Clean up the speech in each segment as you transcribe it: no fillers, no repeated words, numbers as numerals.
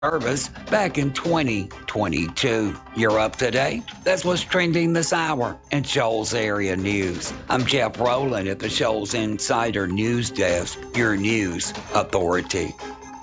service back in 2022. You're up to date. That's what's trending this hour in Shoals Area News. I'm Jeff Rowland at the Shoals Insider News Desk, your news authority.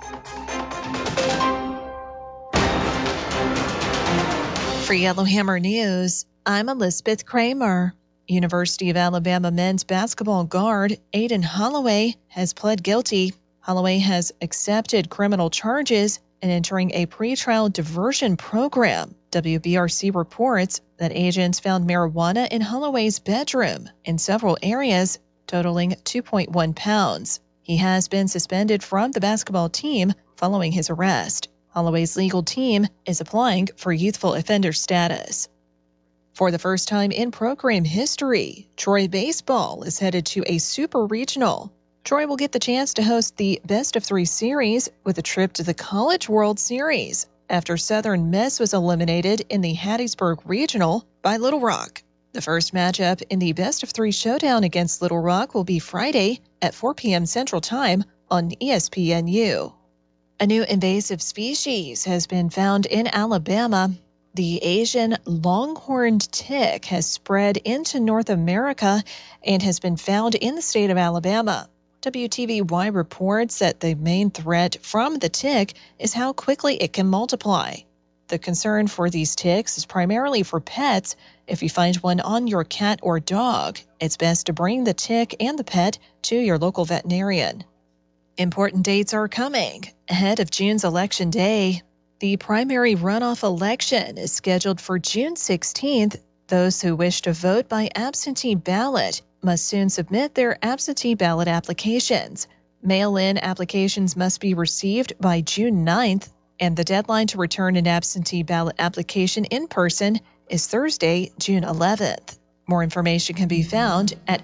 For Yellowhammer News, I'm Elizabeth Kramer. University of Alabama men's basketball guard Aiden Holloway has pled guilty. Holloway has accepted criminal charges and entering a pretrial diversion program. WBRC reports that agents found marijuana in Holloway's bedroom in several areas, totaling 2.1 pounds. He has been suspended from the basketball team following his arrest. Holloway's legal team is applying for youthful offender status. For the first time in program history, Troy baseball is headed to a super regional. Troy will get the chance to host the Best of Three series with a trip to the College World Series after Southern Miss was eliminated in the Hattiesburg Regional by Little Rock. The first matchup in the Best of Three showdown against Little Rock will be Friday at 4 p.m. Central Time on ESPNU. A new invasive species has been found in Alabama. The Asian longhorned tick has spread into North America and has been found in the state of Alabama. WTVY reports that the main threat from the tick is how quickly it can multiply. The concern for these ticks is primarily for pets. If you find one on your cat or dog, it's best to bring the tick and the pet to your local veterinarian. Important dates are coming ahead of June's Election Day. The primary runoff election is scheduled for June 16th. Those who wish to vote by absentee ballot must soon submit their absentee ballot applications. Mail-in applications must be received by June 9th, and the deadline to return an absentee ballot application in person is Thursday, June 11th. More information can be found at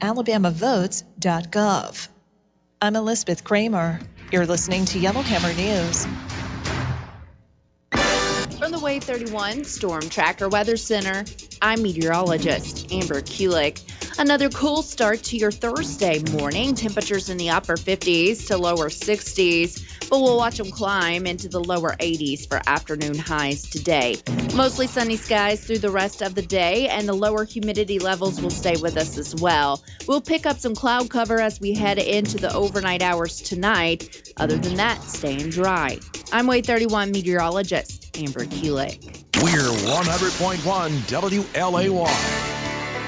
alabamavotes.gov. I'm Elizabeth Kramer. You're listening to Yellowhammer News. From the Wave 31 Storm Tracker Weather Center, I'm meteorologist Amber Kulik. Another cool start to your Thursday morning. Temperatures in the upper 50s to lower 60s, but we'll watch them climb into the lower 80s for afternoon highs today. Mostly sunny skies through the rest of the day, and the lower humidity levels will stay with us as well. We'll pick up some cloud cover as we head into the overnight hours tonight. Other than that, staying dry. I'm Wave 31 meteorologist Amber Kulik. We're 100.1 WLAY.